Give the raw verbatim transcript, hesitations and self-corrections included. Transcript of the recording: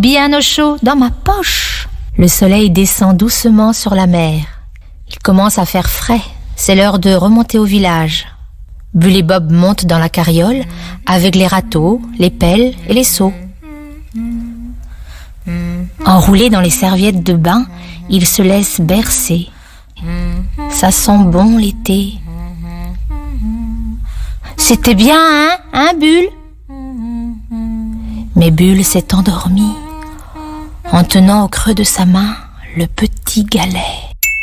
bien au chaud dans ma poche. Le soleil descend doucement sur la mer. Il commence à faire frais. C'est l'heure de remonter au village. Bull et Bob montent dans la carriole avec les râteaux, les pelles et les seaux. Enroulés dans les serviettes de bain, ils se laissent bercer. Ça sent bon l'été. C'était bien, hein, hein, Bull? Mais Bull s'est endormi en tenant au creux de sa main le petit galet.